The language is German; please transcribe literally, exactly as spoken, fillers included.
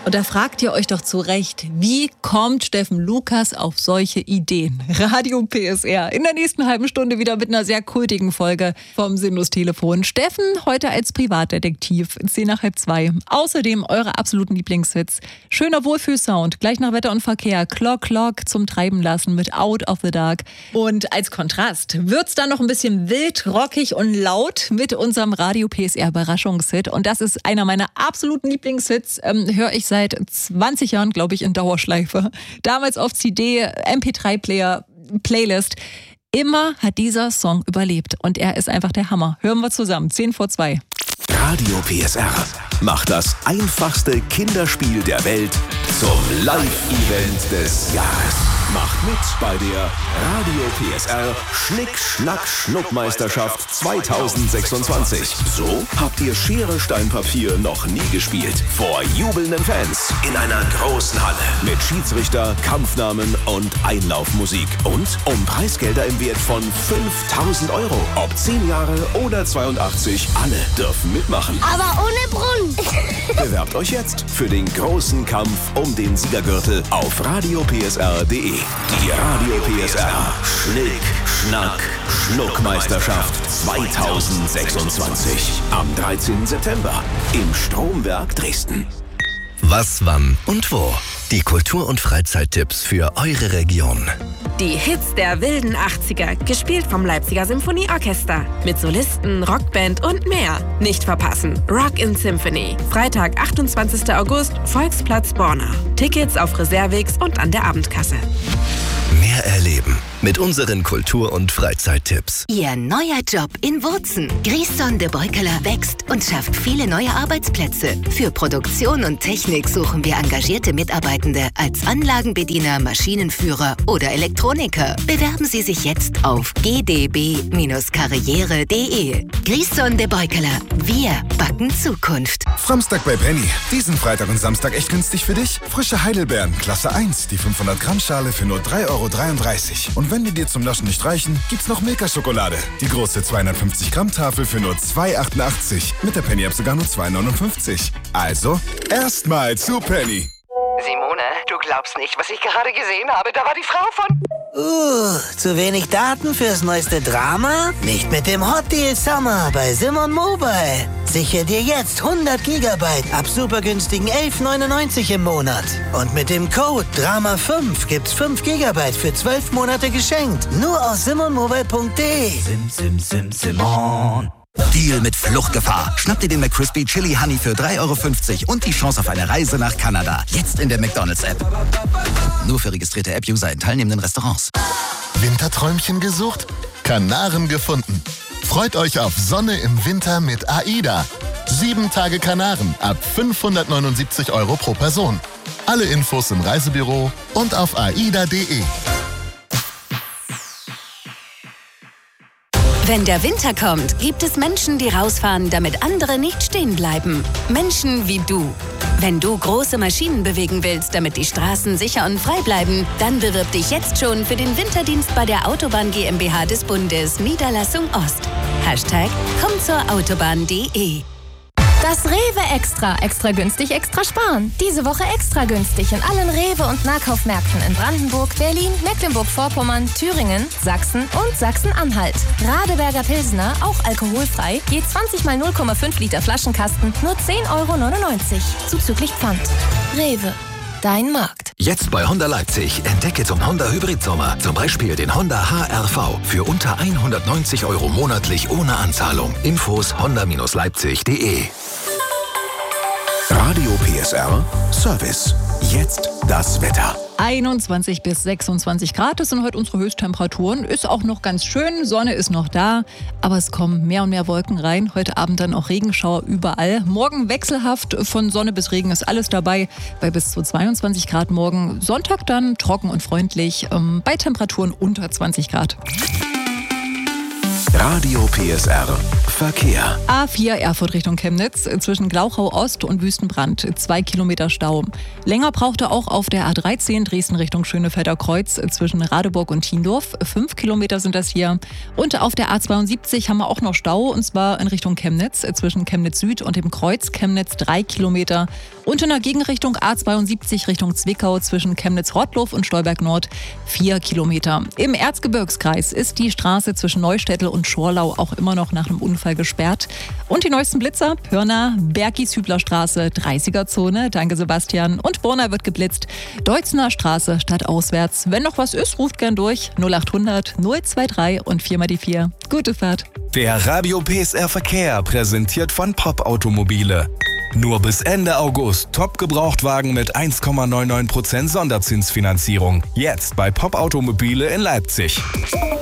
Und da fragt ihr euch doch zu Recht, wie kommt Steffen Lukas auf solche Ideen? Radio P S R in der nächsten halben Stunde wieder mit einer sehr kultigen Folge vom Sinus-Telefon. Steffen heute als Privatdetektiv, zehn nach halb zwei. Außerdem eure absoluten Lieblingshits. Schöner Wohlfühlsound, gleich nach Wetter und Verkehr. Clock Clock zum Treiben lassen mit Out of the Dark. Und als Kontrast wird's dann noch ein bisschen wild, rockig und laut mit unserem Radio P S R Überraschungshit. Und das ist einer meiner absoluten Lieblingshits. Ähm, höre ich seit zwanzig Jahren, glaube ich, in Dauerschleife. Damals auf C D, M P drei Player, Playlist. Immer hat dieser Song überlebt. Und er ist einfach der Hammer. Hören wir zusammen. zehn vor zwei. Radio P S R macht das einfachste Kinderspiel der Welt zum Live-Event des Jahres. Macht mit bei der Radio P S R Schnick-Schnack-Schnuck-Meisterschaft zweitausendsechsundzwanzig. So habt ihr Schere, Stein, Papier noch nie gespielt. Vor jubelnden Fans in einer großen Halle mit Schiedsrichter, Kampfnamen und Einlaufmusik. Und um Preisgelder im Wert von fünftausend Euro. Ob zehn Jahre oder zweiundachtzig, alle dürfen mitmachen. Aber ohne Brunnen. Bewerbt euch jetzt für den großen Kampf um den Siegergürtel auf radio p s r punkt d e. Die Radio P S R Schnick, Schnack, Schnuck-Meisterschaft zweitausendsechsundzwanzig. Am dreizehnten September im Stromwerk Dresden. Was, wann und wo? Die Kultur- und Freizeittipps für eure Region. Die Hits der wilden achtziger, gespielt vom Leipziger Symphonieorchester. Mit Solisten, Rockband und mehr. Nicht verpassen. Rock in Symphony. Freitag, achtundzwanzigsten August, Volksplatz Borna. Tickets auf Reservix und an der Abendkasse. Mehr erleben mit unseren Kultur- und Freizeittipps. Ihr neuer Job in Wurzen. Grison de Beukeler wächst und schafft viele neue Arbeitsplätze. Für Produktion und Technik suchen wir engagierte Mitarbeitende als Anlagenbediener, Maschinenführer oder Elektroniker. Bewerben Sie sich jetzt auf g d b karriere punkt d e. Grison de Beukeler. Wir backen Zukunft. Samstag bei Penny. Diesen Freitag und Samstag echt günstig für dich? Frische Heidelbeeren, Klasse eins, die fünfhundert Gramm Schale für nur drei Euro dreiunddreißig. Und wenn die dir zum Naschen nicht reichen, gibt's noch Milka-Schokolade. Die große zweihundertfünfzig Gramm Tafel für nur zwei Euro achtundachtzig. Mit der Penny-App sogar nur zwei Euro neunundfünfzig. Also, erstmal zu Penny. Simone, du glaubst nicht, was ich gerade gesehen habe. Da war die Frau von... Uh, zu wenig Daten fürs neueste Drama? Nicht mit dem Hot Deal Summer bei Simon Mobile. Sichere dir jetzt hundert Gigabyte ab super günstigen elf neunundneunzig im Monat. Und mit dem Code Drama fünf gibt's fünf Gigabyte für zwölf Monate geschenkt. Nur aus simon mobile punkt d e. Sim, sim, sim, Simon. Deal mit Fluchtgefahr. Schnapp dir den McCrispy Chili Honey für drei Euro fünfzig und die Chance auf eine Reise nach Kanada. Jetzt in der McDonald's-App. Nur für registrierte App-User in teilnehmenden Restaurants. Winterträumchen gesucht? Kanaren gefunden. Freut euch auf Sonne im Winter mit AIDA. Sieben Tage Kanaren ab fünfhundertneunundsiebzig Euro pro Person. Alle Infos im Reisebüro und auf aida punkt d e. Wenn der Winter kommt, gibt es Menschen, die rausfahren, damit andere nicht stehen bleiben. Menschen wie du. Wenn du große Maschinen bewegen willst, damit die Straßen sicher und frei bleiben, dann bewirb dich jetzt schon für den Winterdienst bei der Autobahn GmbH des Bundes, Niederlassung Ost. Hashtag komm zur Autobahn punkt d e. Das Rewe Extra. Extra günstig, extra sparen. Diese Woche extra günstig in allen Rewe- und Nahkaufmärkten in Brandenburg, Berlin, Mecklenburg-Vorpommern, Thüringen, Sachsen und Sachsen-Anhalt. Radeberger Pilsner, auch alkoholfrei, je zwanzig mal null Komma fünf Liter Flaschenkasten, nur zehn Euro neunundneunzig. Zuzüglich Pfand. Rewe. Dein Markt. Jetzt bei Honda Leipzig. Entdecke zum Honda Hybrid Sommer. Zum Beispiel den Honda H R V. Für unter hundertneunzig Euro monatlich ohne Anzahlung. Infos honda leipzig punkt d e. Radio P S R Service. Jetzt das Wetter. einundzwanzig bis sechsundzwanzig Grad, das sind heute unsere Höchsttemperaturen. Ist auch noch ganz schön, Sonne ist noch da, aber es kommen mehr und mehr Wolken rein. Heute Abend dann auch Regenschauer überall. Morgen wechselhaft, von Sonne bis Regen ist alles dabei, bei bis zu zweiundzwanzig Grad morgen. Sonntag dann trocken und freundlich, ähm, bei Temperaturen unter zwanzig Grad. Radio P S R Verkehr. A vier Erfurt Richtung Chemnitz, zwischen Glauchau Ost und Wüstenbrand, zwei Kilometer Stau. Länger brauchte auch auf der A dreizehn Dresden Richtung Schönefelder Kreuz, zwischen Radeburg und Thiendorf, fünf Kilometer sind das hier. Und auf der A zweiundsiebzig haben wir auch noch Stau, und zwar in Richtung Chemnitz, zwischen Chemnitz Süd und dem Kreuz Chemnitz, drei Kilometer. Und in der Gegenrichtung A zweiundsiebzig Richtung Zwickau zwischen Chemnitz-Rottlow und Stolberg Nord vier Kilometer. Im Erzgebirgskreis ist die Straße zwischen Neustädtel und Schorlau auch immer noch nach einem Unfall gesperrt. Und die neuesten Blitzer, Pirna, Bergis-Hübler Straße, dreißiger-Zone, danke Sebastian. Und Borna wird geblitzt, Deutzener Straße stadtauswärts. Wenn noch was ist, ruft gern durch null achthundert null drei und vier mal die vier. Gute Fahrt. Der Radio P S R Verkehr präsentiert von Pop Automobile. Nur bis Ende August Top-Gebrauchtwagen mit eins Komma neunundneunzig Prozent Sonderzinsfinanzierung. Jetzt bei Pop Automobile in Leipzig.